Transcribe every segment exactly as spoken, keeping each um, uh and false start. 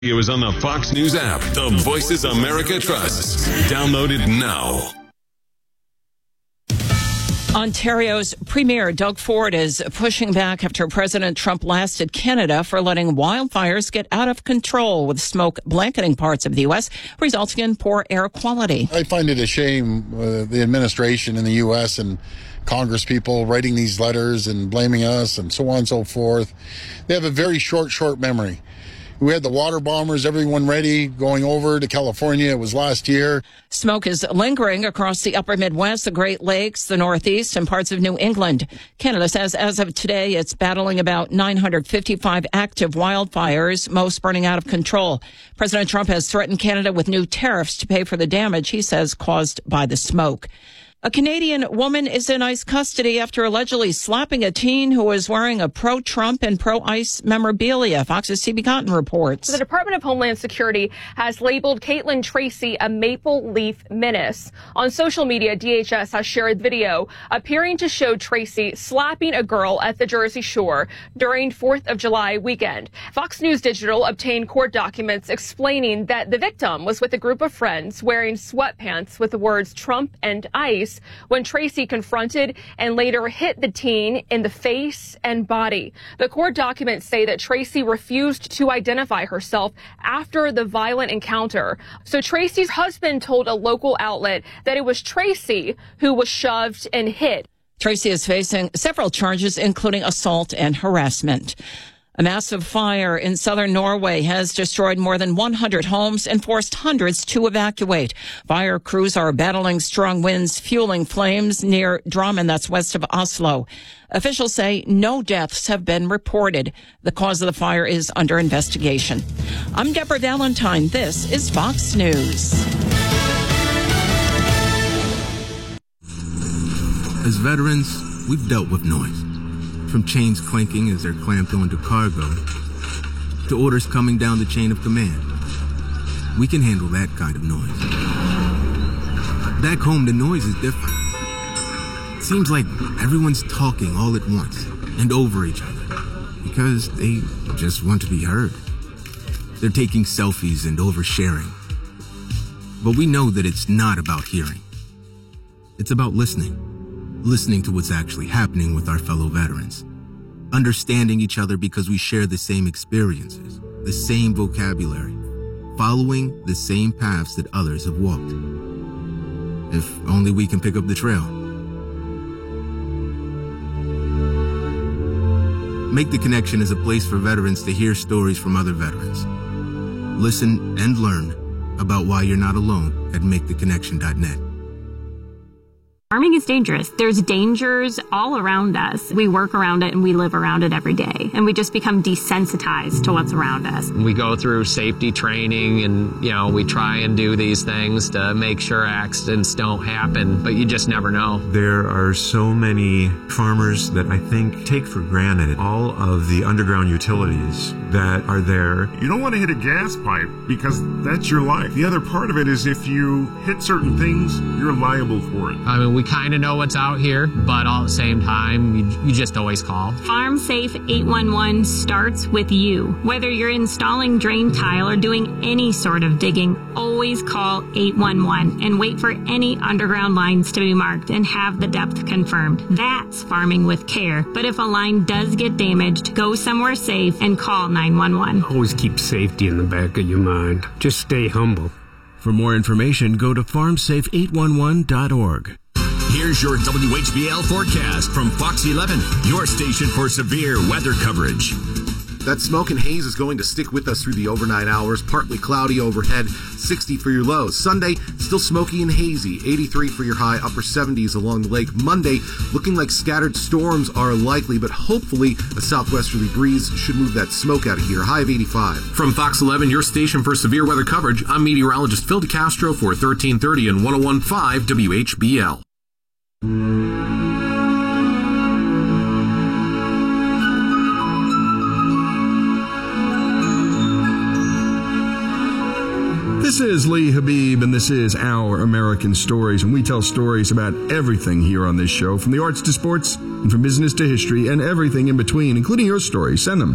It was on the Fox News app. The Voices America Trusts. Download it now. Ontario's Premier Doug Ford is pushing back after President Trump blasted Canada for letting wildfires get out of control, with smoke blanketing parts of the U S, resulting in poor air quality. I find it a shame uh, the administration in the U S and Congress people writing these letters and blaming us and so on and so forth. They have a very short, short memory. We had the water bombers, everyone ready, going over to California. It was last year. Smoke is lingering across the upper Midwest, the Great Lakes, the Northeast, and parts of New England. Canada says as of today, it's battling about nine hundred fifty-five active wildfires, most burning out of control. President Trump has threatened Canada with new tariffs to pay for the damage he says caused by the smoke. A Canadian woman is in ICE custody after allegedly slapping a teen who was wearing a pro-Trump and pro-ICE memorabilia. Fox's C B Cotton reports. The Department of Homeland Security has labeled Caitlin Tracy a Maple Leaf menace. On social media, D H S has shared video appearing to show Tracy slapping a girl at the Jersey Shore during fourth of July weekend. Fox News Digital obtained court documents explaining that the victim was with a group of friends wearing sweatpants with the words Trump and ICE when Tracy confronted and later hit the teen in the face and body. The court documents say that Tracy refused to identify herself after the violent encounter. So Tracy's husband told a local outlet that it was Tracy who was shoved and hit. Tracy is facing several charges, including assault and harassment. A massive fire in southern Norway has destroyed more than one hundred homes and forced hundreds to evacuate. Fire crews are battling strong winds, fueling flames near Drammen, that's west of Oslo. Officials say no deaths have been reported. The cause of the fire is under investigation. I'm Deborah Valentine. This is Fox News. As veterans, we've dealt with noise. From chains clanking as they're clamped onto cargo, to orders coming down the chain of command. We can handle that kind of noise. Back home, the noise is different. It seems like everyone's talking all at once and over each other because they just want to be heard. They're taking selfies and oversharing. But we know that it's not about hearing. It's about listening. Listening to what's actually happening with our fellow veterans. Understanding each other because we share the same experiences, the same vocabulary, following the same paths that others have walked. If only we can pick up the trail. Make the Connection is a place for veterans to hear stories from other veterans. Listen and learn about why you're not alone at make the connection dot net. Farming is dangerous. There's dangers all around us. We work around it and we live around it every day. And we just become desensitized to what's around us. We go through safety training and, you know, we try and do these things to make sure accidents don't happen, but you just never know. There are so many farmers that I think take for granted all of the underground utilities that are there. You don't want to hit a gas pipe because that's your life. The other part of it is if you hit certain things, you're liable for it. I mean, we We kind of know what's out here, but all at the same time, you, you just always call. Farm Safe eight one one starts with you. Whether you're installing drain tile or doing any sort of digging, always call eight one one and wait for any underground lines to be marked and have the depth confirmed. That's farming with care. But if a line does get damaged, go somewhere safe and call nine one one. Always keep safety in the back of your mind. Just stay humble. For more information, go to farm safe eight one one dot org. Here's your W H B L forecast from Fox eleven, your station for severe weather coverage. That smoke and haze is going to stick with us through the overnight hours. Partly cloudy overhead, sixty for your lows. Sunday, still smoky and hazy, eighty-three for your high, upper seventies along the lake. Monday, looking like scattered storms are likely, but hopefully a southwesterly breeze should move that smoke out of here. High of eighty-five. From Fox eleven, your station for severe weather coverage, I'm meteorologist Phil DeCastro for thirteen thirty and one oh one point five W H B L. This is Lee Habib, and this is Our American Stories, and we tell stories about everything here on this show, from the arts to sports, and from business to history, and everything in between, including your stories. Send them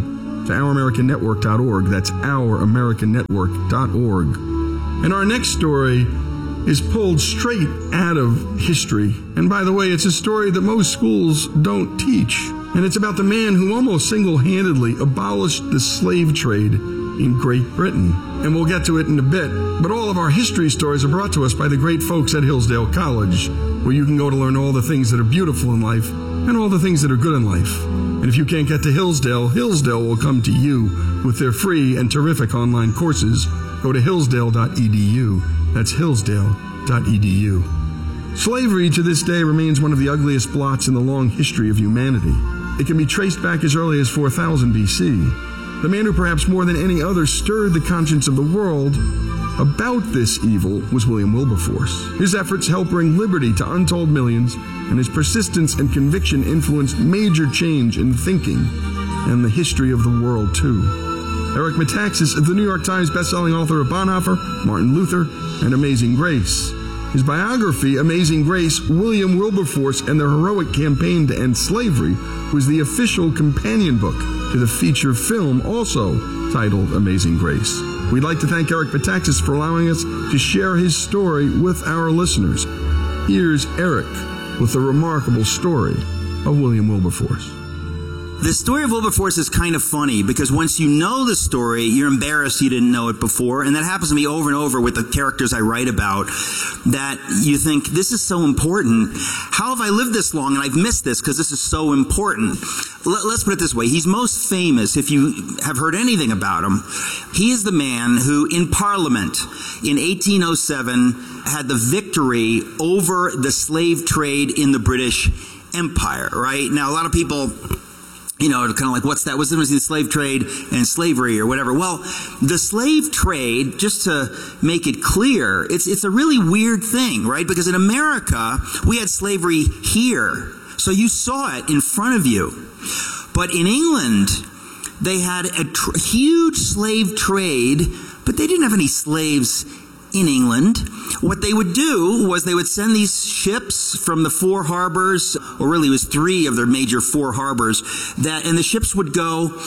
to our american network dot org. That's our american network dot org. And our next story is pulled straight out of history. And by the way, it's a story that most schools don't teach. And it's about the man who almost single-handedly abolished the slave trade in Great Britain. And we'll get to it in a bit. But all of our history stories are brought to us by the great folks at Hillsdale College, where you can go to learn all the things that are beautiful in life and all the things that are good in life. And if you can't get to Hillsdale, Hillsdale will come to you with their free and terrific online courses. Go to hillsdale dot e d u. That's hillsdale dot e d u. Slavery to this day remains one of the ugliest blots in the long history of humanity. It can be traced back as early as four thousand B C. The man who perhaps more than any other stirred the conscience of the world about this evil was William Wilberforce. His efforts helped bring liberty to untold millions, and his persistence and conviction influenced major change in thinking and the history of the world, too. Eric Metaxas is the New York Times bestselling author of Bonhoeffer, Martin Luther, and Amazing Grace. His biography, Amazing Grace, William Wilberforce and the Heroic Campaign to End Slavery, was the official companion book to the feature film also titled Amazing Grace. We'd like to thank Eric Metaxas for allowing us to share his story with our listeners. Here's Eric with the remarkable story of William Wilberforce. The story of Wilberforce is kind of funny because once you know the story, you're embarrassed you didn't know it before. And that happens to me over and over with the characters I write about, that you think, this is so important. How have I lived this long and I've missed this because this is so important? Let's put it this way. He's most famous, if you have heard anything about him. He is the man who, in Parliament in eighteen oh seven, had the victory over the slave trade in the British Empire, right? Now, a lot of people, you know, kind of like, what's that? What's the difference between slave trade and slavery or whatever? Well, the slave trade, just to make it clear, it's it's a really weird thing, right? Because in America, we had slavery here. So you saw it in front of you. But in England, they had a tr- huge slave trade, but they didn't have any slaves in England. What they would do was they would send these ships from the four harbors, or really it was three of their major four harbors, that, and the ships would go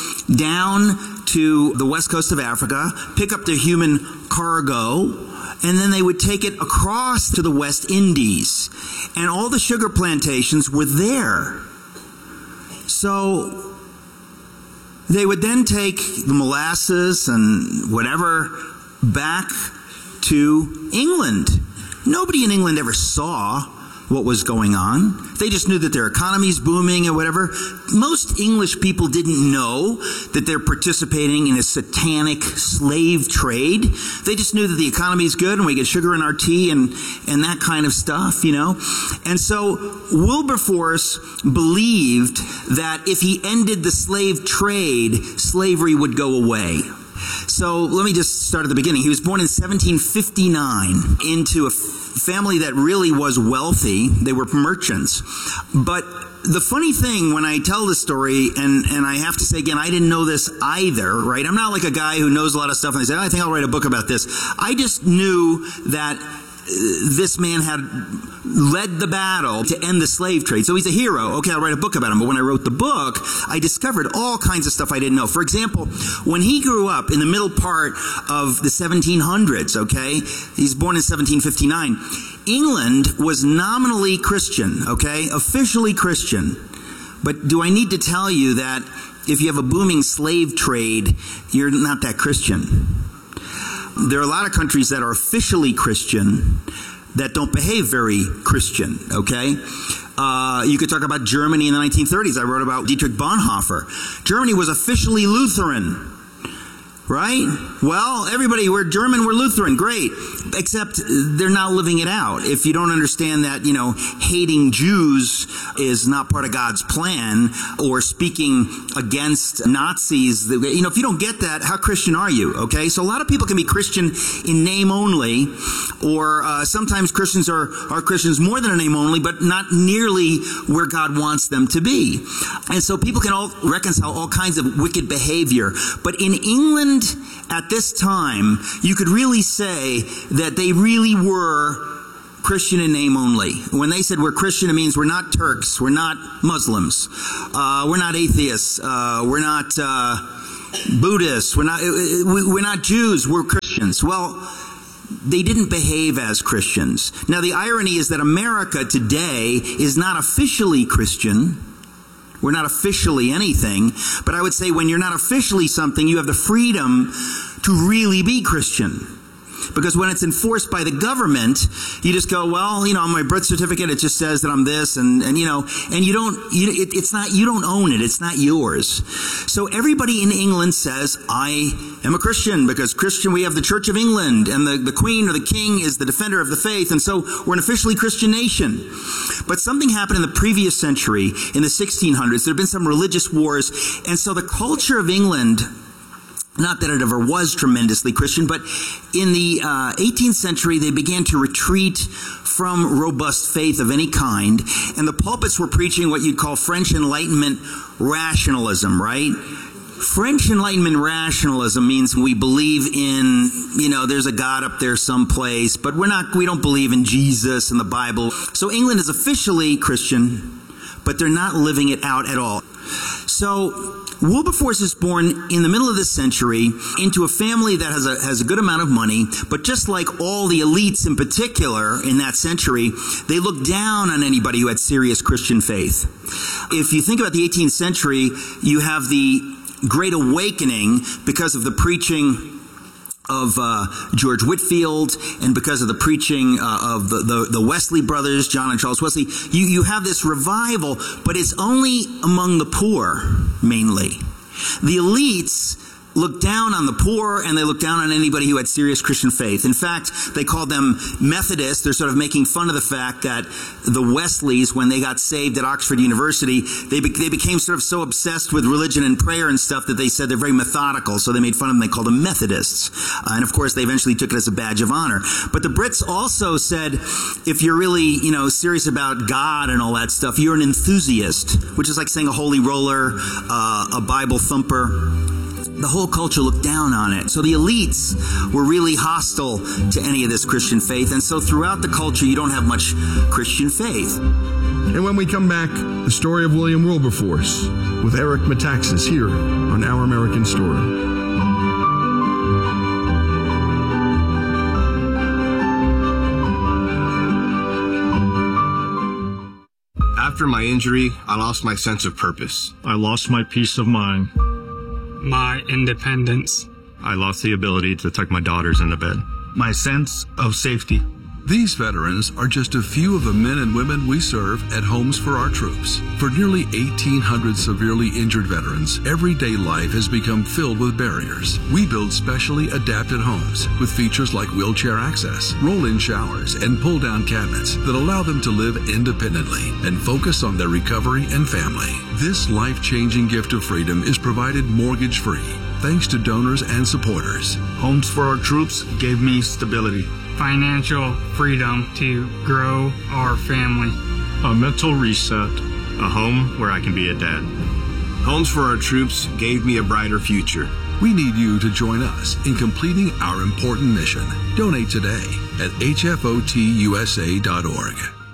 down to the west coast of Africa, pick up their human cargo, and then they would take it across to the West Indies. And all the sugar plantations were there. So they would then take the molasses and whatever back to England. Nobody in England ever saw what was going on. They just knew that their economy's booming and whatever. Most English people didn't know that they're participating in a satanic slave trade. They just knew that the economy's good and we get sugar in our tea and, and that kind of stuff, you know. And so Wilberforce believed that if he ended the slave trade, slavery would go away. So let me just start at the beginning. He was born in seventeen fifty-nine into a family that really was wealthy. They were merchants. But the funny thing when I tell this story, and, and I have to say again, I didn't know this either, right? I'm not like a guy who knows a lot of stuff and I said, oh, I think I'll write a book about this. I just knew that this man had led the battle to end the slave trade. So he's a hero. Okay, I'll write a book about him. But when I wrote the book, I discovered all kinds of stuff I didn't know. For example, when he grew up in the middle part of the seventeen hundreds, okay, he's born in seventeen fifty-nine, England was nominally Christian, okay, officially Christian. But do I need to tell you that if you have a booming slave trade, you're not that Christian? There are a lot of countries that are officially Christian that don't behave very Christian, okay? Uh, you could talk about Germany in the nineteen thirties. I wrote about Dietrich Bonhoeffer. Germany was officially Lutheran, right? Well, everybody, we're German, we're Lutheran, great. Except they're not living it out. If you don't understand that, you know, hating Jews is not part of God's plan, or speaking against Nazis, you know, if you don't get that, how Christian are you, okay? So a lot of people can be Christian in name only, or uh, sometimes Christians are, are Christians more than a name only, but not nearly where God wants them to be. And so people can all reconcile all kinds of wicked behavior. But in England at this time, you could really say that they really were Christian in name only. When they said we're Christian, it means we're not Turks, we're not Muslims, uh, we're not atheists, uh, we're not uh, Buddhists. We're not, we're not Jews. We're Christians. Well, they didn't behave as Christians. Now, the irony is that America today is not officially Christian. We're not officially anything. But I would say when you're not officially something, you have the freedom to really be Christian. Because when it's enforced by the government, you just go, well, you know, on my birth certificate, it just says that I'm this, and, and you know, and you don't, you, it, it's not, you don't own it. It's not yours. So everybody in England says, I am a Christian, because Christian, we have the Church of England, and the, the Queen or the King is the defender of the faith, and so we're an officially Christian nation. But something happened in the previous century, in the sixteen hundreds. There have been some religious wars, and so the culture of England, not that it ever was tremendously Christian, but in the uh, eighteenth century, they began to retreat from robust faith of any kind, and the pulpits were preaching what you'd call French Enlightenment rationalism, right? French Enlightenment rationalism means we believe in, you know, there's a God up there someplace, but we're not, we don't believe in Jesus and the Bible. So England is officially Christian, but they're not living it out at all. So Wilberforce is born in the middle of this century into a family that has a has a good amount of money, but just like all the elites in particular in that century, they looked down on anybody who had serious Christian faith. If you think about the eighteenth century, you have the Great Awakening because of the preaching of uh, George Whitefield, and because of the preaching uh, of the, the, the Wesley brothers, John and Charles Wesley, you, you have this revival, but it's only among the poor, mainly. The elites look down on the poor, and they look down on anybody who had serious Christian faith. In fact, they called them Methodists. They're sort of making fun of the fact that the Wesleys, when they got saved at Oxford University, they be- they became sort of so obsessed with religion and prayer and stuff that they said they're very methodical, so they made fun of them. They called them Methodists. Uh, and of course, they eventually took it as a badge of honor. But the Brits also said, if you're really, you know, serious about God and all that stuff, you're an enthusiast, which is like saying a holy roller, uh, a Bible thumper. The whole culture looked down on it. So the elites were really hostile to any of this Christian faith. And so throughout the culture, you don't have much Christian faith. And when we come back, the story of William Wilberforce with Eric Metaxas here on Our American Story. After my injury, I lost my sense of purpose. I lost my peace of mind. My independence. I lost the ability to tuck my daughters into bed. My sense of safety. These veterans are just a few of the men and women we serve at Homes for Our Troops. For nearly eighteen hundred severely injured veterans, everyday life has become filled with barriers. We build specially adapted homes with features like wheelchair access, roll-in showers, and pull-down cabinets that allow them to live independently and focus on their recovery and family. This life-changing gift of freedom is provided mortgage-free, thanks to donors and supporters. Homes for Our Troops gave me stability, financial freedom to grow our family, a mental reset, a home where I can be a dad. Homes for Our Troops gave me a brighter future. We need you to join us in completing our important mission. Donate today at H F O T U S A dot org.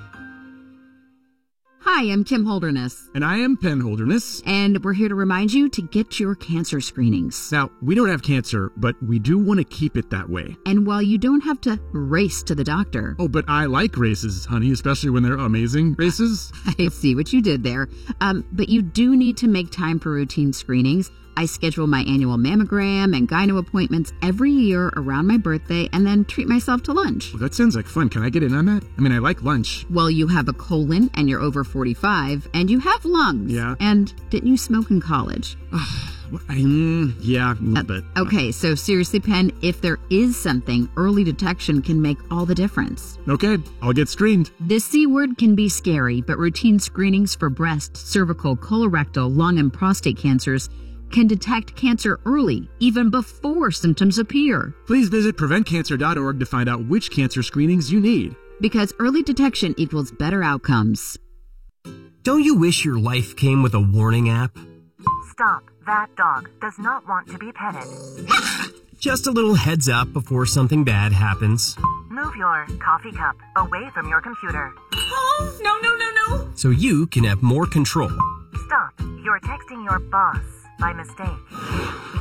Hi, I'm Kim Holderness. And I am Penn Holderness. And we're here to remind you to get your cancer screenings. Now, we don't have cancer, but we do want to keep it that way. And while you don't have to race to the doctor. Oh, but I like races, honey, especially when they're amazing races. I see what you did there. Um, but you do need to make time for routine screenings. I schedule my annual mammogram and gyno appointments every year around my birthday and then treat myself to lunch. Well, that sounds like fun. Can I get in on that? I mean, I like lunch. Well, you have a colon and you're over forty-five and you have lungs. Yeah. And didn't you smoke in college? I, mm, yeah, a little bit. Okay, so seriously, Penn, if there is something, early detection can make all the difference. Okay, I'll get screened. The C word can be scary, but routine screenings for breast, cervical, colorectal, lung, and prostate cancers can detect cancer early, even before symptoms appear. Please visit prevent cancer dot org to find out which cancer screenings you need. Because early detection equals better outcomes. Don't you wish your life came with a warning app? Stop. That dog does not want to be petted. Just a little heads up before something bad happens. Move your coffee cup away from your computer. Oh, no, no, no, no. So you can have more control. Stop. You're texting your boss by mistake.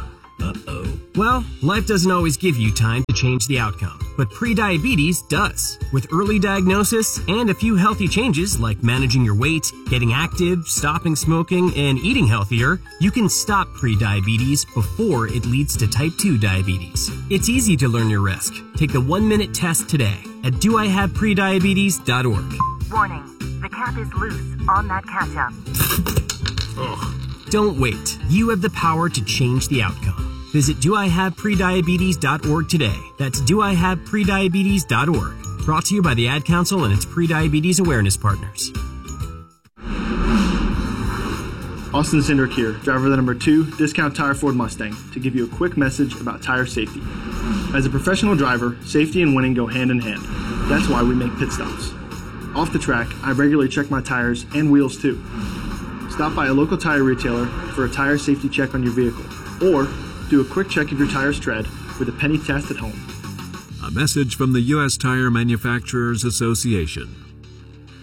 Uh-oh. Well, life doesn't always give you time to change the outcome, but prediabetes does. With early diagnosis and a few healthy changes like managing your weight, getting active, stopping smoking, and eating healthier, you can stop prediabetes before it leads to type two diabetes. It's easy to learn your risk. Take the one-minute test today at do I have prediabetes dot org. Warning, the cap is loose on that ketchup. Ugh. Don't wait. You have the power to change the outcome. Visit do I have prediabetes dot org today. That's do I have prediabetes dot org. Brought to you by the Ad Council and its prediabetes awareness partners. Austin Cindric here, driver of the number two Discount Tire Ford Mustang, to give you a quick message about tire safety. As a professional driver, safety and winning go hand in hand. That's why we make pit stops. Off the track, I regularly check my tires and wheels too. Stop by a local tire retailer for a tire safety check on your vehicle, or do a quick check of your tire's tread with a penny test at home. A message from the U S Tire Manufacturers Association.